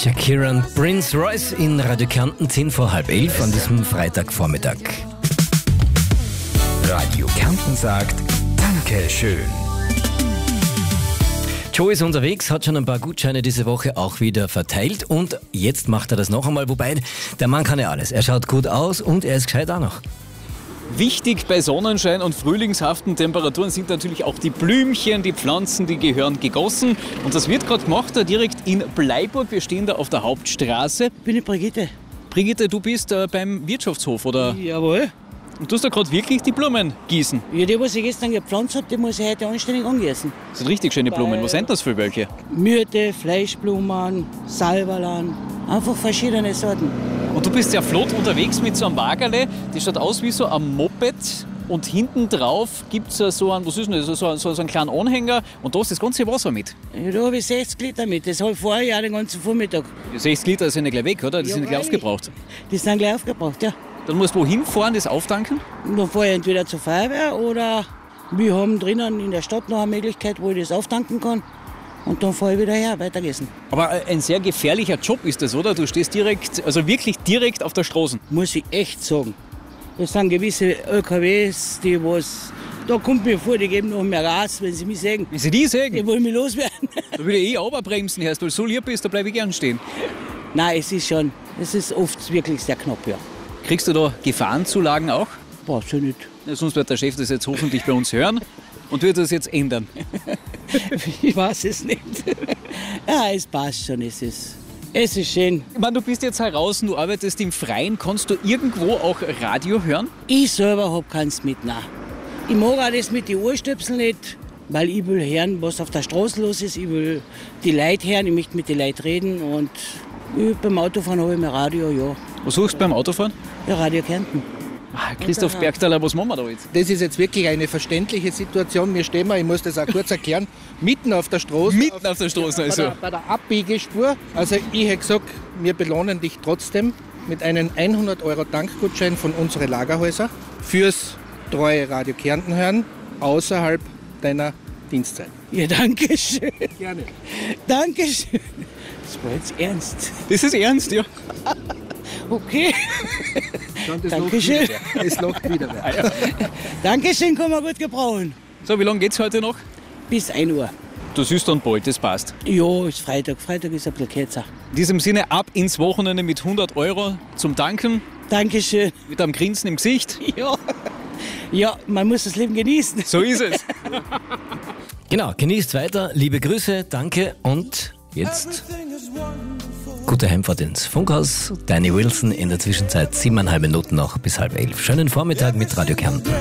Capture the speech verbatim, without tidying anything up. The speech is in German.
Shakira und Prince Royce in Radio Kärnten, zehn vor halb elf an diesem Freitagvormittag. Radio Kärnten sagt Dankeschön. Joe ist unterwegs, hat schon ein paar Gutscheine diese Woche auch wieder verteilt und jetzt macht er das noch einmal, wobei der Mann kann ja alles. Er schaut gut aus und er ist gescheit auch noch. Wichtig bei Sonnenschein und frühlingshaften Temperaturen sind natürlich auch die Blümchen, die Pflanzen, die gehören gegossen. Und das wird gerade gemacht, da direkt in Bleiburg. Wir stehen da auf der Hauptstraße. Bin ich Brigitte. Brigitte, du bist äh, beim Wirtschaftshof, oder? Jawohl. Und du hast da gerade wirklich die Blumen gießen. Ja, die, was ich gestern gepflanzt habe, die muss ich heute anständig angießen. Das sind richtig schöne Blumen. Was sind das für welche? Myrte, Fleischblumen, Salverlan, einfach verschiedene Sorten. Und du bist ja flott unterwegs mit so einem Wagerle. Das schaut aus wie so ein Moped. Und hinten drauf gibt es so einen, was ist denn das, so, so, so einen kleinen Anhänger. Und da ist das ganze Wasser mit. Ja, da habe ich sechzig Liter mit. Das habe ich vorher ja den ganzen Vormittag. Die sechzig Liter sind ja gleich weg, oder? Die Ja, sind gleich freilich. aufgebraucht. Die sind gleich aufgebraucht, ja. Dann musst du wohin fahren, das auftanken? Und dann fahre ich entweder zur Feuerwehr oder wir haben drinnen in der Stadt noch eine Möglichkeit, wo ich das auftanken kann. Und dann fahre ich wieder her, weitergießen. Aber ein sehr gefährlicher Job ist das, oder? Du stehst direkt, also wirklich direkt auf der Straße. Muss ich echt sagen. Das sind gewisse L K Ws, die was... Da kommt mir vor, die geben noch mehr Gas, wenn sie mich sehen. Wenn sie die Die sägen, wollen mich loswerden. da würde ich eh runterbremsen, Herr, weil du so lieb bist, da bleibe ich gern stehen. Nein, es ist schon, es ist oft wirklich sehr knapp, ja. Kriegst du da Gefahrenzulagen auch? Brauchst du nicht. Ja, sonst wird der Chef das jetzt hoffentlich bei uns hören und wird das jetzt ändern. Ich weiß es nicht. Ja, es passt schon, es ist, es ist schön. Ich meine, du bist jetzt heraus, du arbeitest im Freien. Kannst du irgendwo auch Radio hören? Ich selber habe keins mit, nein. Ich mag auch das mit den Ohrstöpseln nicht, weil ich will hören, was auf der Straße los ist. Ich will die Leute hören, ich möchte mit den Leuten reden und ich, beim Autofahren habe ich mein Radio, ja. Was suchst du beim Autofahren? Ja, Radio Kärnten. Ah, Christoph Bergtaler, was machen wir da jetzt? Das ist jetzt wirklich eine verständliche Situation. Wir stehen, mal, ich muss das auch kurz erklären, mitten auf der Straße. Mitten auf der Straße, Bei also. der, bei der Abbiegespur. Also ich hätte gesagt, wir belohnen dich trotzdem mit einem hundert Euro Tankgutschein von unseren Lagerhäusern fürs treue Radio Kärnten hören außerhalb deiner Dienstzeit. Ja, danke schön. Gerne. Danke schön. Das war jetzt ernst. Das ist ernst, ja. Okay. Dann das Dankeschön. Loch wieder wer. Es lacht wieder wer. Dankeschön, kann man gut gebrauchen. So, wie lange geht's heute noch? Bis ein Uhr. Das ist dann bald, das passt. Ja, ist Freitag. Freitag ist ein bisschen kürzer. In diesem Sinne ab ins Wochenende mit hundert Euro zum Danken, Dankeschön. mit einem Grinsen im Gesicht. Ja. Ja, man muss das Leben genießen. So ist es. Genau, genießt weiter, liebe Grüße, danke und jetzt gute Heimfahrt ins Funkhaus. Deine Wilson in der Zwischenzeit siebeneinhalb Minuten noch bis halb elf. Schönen Vormittag mit Radio Kärnten.